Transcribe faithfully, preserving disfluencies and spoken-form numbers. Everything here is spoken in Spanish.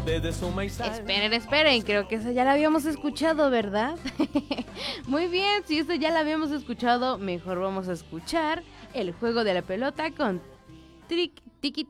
desde suma y sal. Esperen, esperen, creo que esa ya la habíamos escuchado, ¿verdad? Muy bien, si esa ya la habíamos escuchado, mejor vamos a escuchar el juego de la pelota con Trick Tiki